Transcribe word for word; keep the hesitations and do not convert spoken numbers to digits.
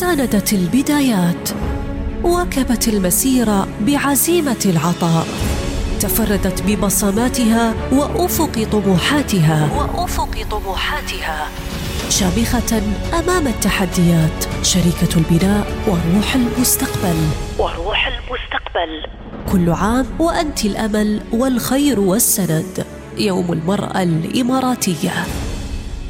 ساندت البدايات، واكبت المسير بعزيمة العطاء، تفردت ببصماتها وأفق طموحاتها وأفق طموحاتها شامخة أمام التحديات، شريكة البناء وروح المستقبل وروح المستقبل. كل عام وأنت الأمل والخير والسند. يوم المرأة الإماراتية.